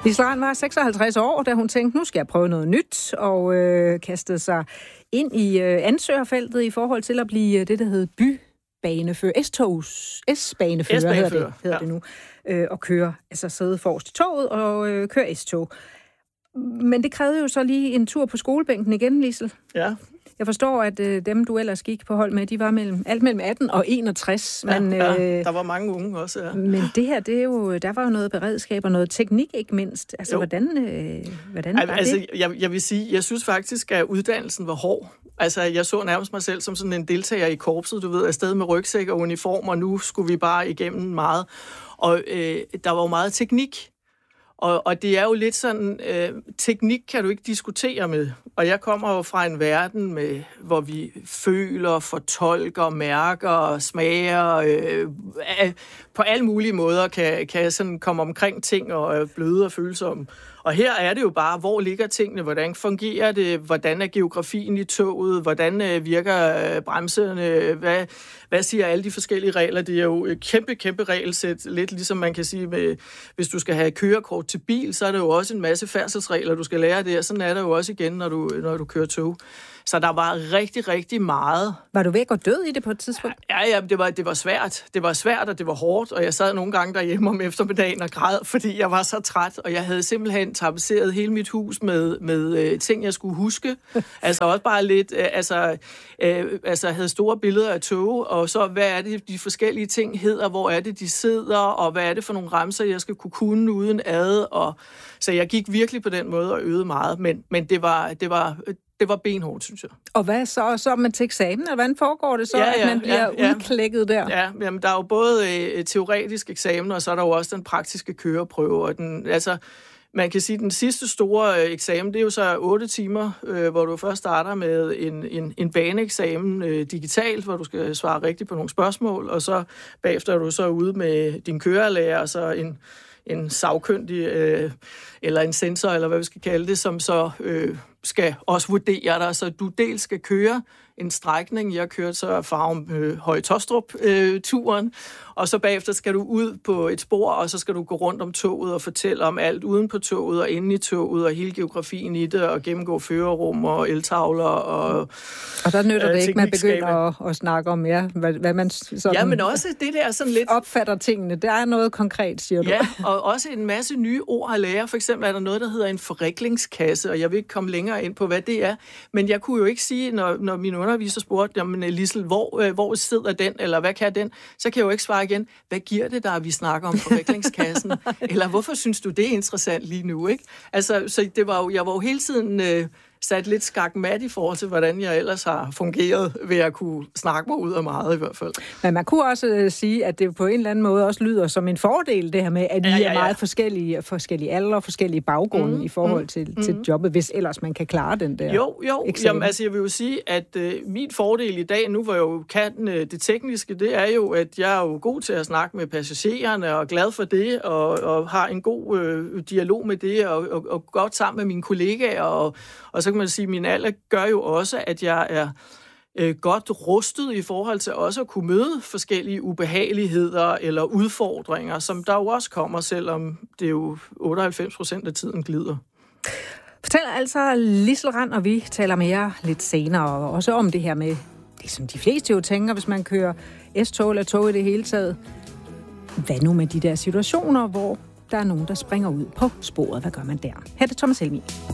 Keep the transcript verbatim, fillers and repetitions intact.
Liesl Rand var seksoghalvtreds år, da hun tænkte, nu skal jeg prøve noget nyt, og øh, kastede sig ind i øh, ansøgerfeltet i forhold til at blive øh, det, der hedder bybanefører, S-togs, S-banefører, S-banefører hedder, det, hedder ja. det nu, øh, og køre, altså sidde forrest i toget og øh, køre S-tog. Men det krævede jo så lige en tur på skolebænken igen, Liesl. Ja. Jeg forstår, at øh, dem, du ellers gik på hold med, de var mellem, alt mellem atten og enogtres. Ja, men, ja, øh, der var mange unge også, ja. Men det her, det er jo, der var jo noget beredskab og noget teknik, ikke mindst. Altså, jo. hvordan, øh, hvordan var altså, det? Jeg, jeg vil sige, jeg synes faktisk, at uddannelsen var hård. Altså, jeg så nærmest mig selv som sådan en deltager i korpset, du ved, afsted med rygsæk og uniform, og nu skulle vi bare igennem meget. Og øh, der var jo meget teknik. Og, og det er jo lidt sådan, øh, teknik kan du ikke diskutere med. Og jeg kommer jo fra en verden, med, hvor vi føler, fortolker, mærker, smager, øh, øh, på alle mulige måder kan, kan sådan komme omkring ting og er bløde og følsomme. Og her er det jo bare, hvor ligger tingene, hvordan fungerer det, hvordan er geografien i toget, hvordan øh, virker øh, bremserne, hvad, hvad siger alle de forskellige regler. Det er jo et kæmpe, kæmpe regelsæt, lidt ligesom man kan sige, med, hvis du skal have kørekort til bil, så er der jo også en masse færdselsregler, du skal lære det, og sådan er der jo også igen, når du, når du kører tog. Så der var rigtig, rigtig meget. Var du ved at gå død i det på et tidspunkt? Ja, ja, det var, det var svært. Det var svært, og det var hårdt, og jeg sad nogle gange derhjemme om eftermiddagen og græd, fordi jeg var så træt, og jeg havde simpelthen tapetseret hele mit hus med, med øh, ting, jeg skulle huske. Altså også bare lidt, øh, altså, øh, altså jeg havde store billeder af tog, og så hvad er det, de forskellige ting hedder, hvor er det, de sidder, og hvad er det for nogle remser, jeg skal kunne kunne uden ad, og så jeg gik virkelig på den måde og øvede meget, men, men det var, det var Det var benhårdt, synes jeg. Og hvad så? Så er man til eksamen, eller hvordan foregår det så, ja, ja, at man bliver ja, ja. udklækket der? Ja, jamen, der er jo både øh, teoretisk eksamen, og så er der jo også den praktiske køreprøve. Og den, altså, man kan sige, at den sidste store øh, eksamen, det er jo så otte timer, øh, hvor du først starter med en, en, en baneeksamen øh, digitalt, hvor du skal svare rigtigt på nogle spørgsmål, og så bagefter er du så ude med din kørelærer, og så en en sagkyndig, øh, eller en sensor, eller hvad vi skal kalde det, som så øh, skal også vurdere dig, så du dels skal køre en strækning. Jeg kørte så Farum øh, Høje-Taastrup-turen, øh, og så bagefter skal du ud på et spor, og så skal du gå rundt om toget og fortælle om alt uden på toget og inde i toget, og hele geografien i det, og gennemgå førerrum og eltavler. Og, og der nytter øh, det ikke, man begynder at, at snakke om, ja, hvad, hvad man sådan ja, men også det der sådan lidt opfatter tingene. Der er noget konkret, siger du. Ja, og også en masse nye ord at lære. For eksempel er der noget, der hedder en forriklingskasse, og jeg vil ikke komme længere ind på, hvad det er. Men jeg kunne jo ikke sige, når, når min underviser spurgte, jamen Liesl, hvor, øh, hvor sidder den, eller hvad kan den? Så kan jeg jo ikke svare igen, hvad giver det der, at vi snakker om forviklingskassen? Eller hvorfor synes du, det er interessant lige nu, ikke? Altså, så det var jo, jeg var jo hele tiden øh, sat lidt skakmat i forhold til, hvordan jeg ellers har fungeret, ved at kunne snakke mig ud af meget i hvert fald. Men man kunne også øh, sige, at det på en eller anden måde også lyder som en fordel, det her med, at I ja, ja, ja. er meget forskellige, forskellige alder og forskellige baggrunde mm, i forhold til, mm, til jobbet, hvis ellers man kan klare den der Jo, jo. Jamen, altså, jeg vil jo sige, at øh, min fordel i dag, nu hvor jeg jo kan øh, det tekniske, det er jo, at jeg er jo god til at snakke med passagererne, og glad for det, og, og har en god øh, dialog med det, og, og, og godt sammen med mine kollegaer, og, og så kan man sige, at min alder gør jo også, at jeg er øh, godt rustet i forhold til også at kunne møde forskellige ubehageligheder eller udfordringer, som der jo også kommer, selvom det jo otteoghalvfems procent af tiden glider. Fortæller altså Liesl Rand, og vi taler mere lidt senere, og også om det her med, det som de fleste jo tænker, hvis man kører S-tog eller tog i det hele taget. Hvad nu med de der situationer, hvor der er nogen, der springer ud på sporet? Hvad gør man der? Her er det Thomas Helmig.